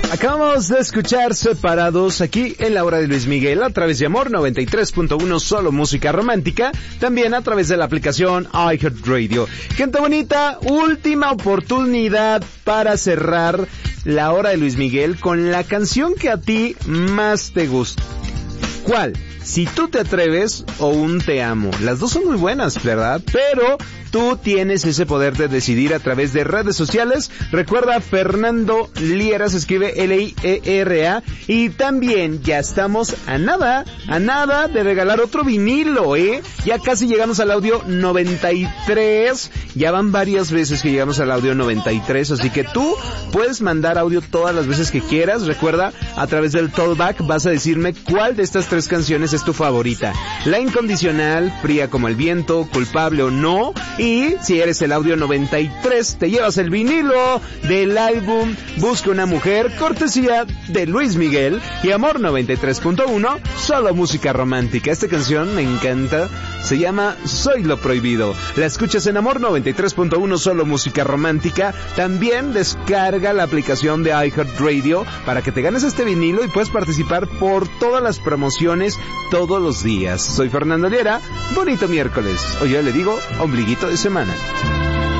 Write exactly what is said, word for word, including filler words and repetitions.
Acabamos de escuchar Separados aquí en la hora de Luis Miguel a través de Amor noventa y tres punto uno, solo música romántica, también a través de la aplicación iHeartRadio. Gente bonita, última oportunidad para cerrar la hora de Luis Miguel con la canción que a ti más te gusta. ¿Cuál? Si tú te atreves o un Te amo. Las dos son muy buenas, ¿verdad? Pero tú tienes ese poder de decidir a través de redes sociales. Recuerda, Fernando Liera, se escribe L I E R A. Y también ya estamos a nada, a nada de regalar otro vinilo, ¿eh? Ya casi llegamos al audio noventa y tres. Ya van varias veces que llegamos al audio noventa y tres. Así que tú puedes mandar audio todas las veces que quieras. Recuerda, a través del Tollback vas a decirme cuál de estas tres canciones es tu favorita. La Incondicional, Fría como el viento, Culpable o no. Y si eres el audio noventa y tres, te llevas el vinilo del álbum Busca una mujer, cortesía de Luis Miguel y Amor noventa y tres punto uno, solo música romántica. Esta canción me encanta, se llama Soy lo prohibido. La escuchas en Amor noventa y tres punto uno, solo música romántica. También descarga la aplicación de iHeartRadio para que te ganes este vinilo y puedas participar por todas las promociones todos los días. Soy Fernando Liera, bonito miércoles, o yo le digo ombliguito de semana.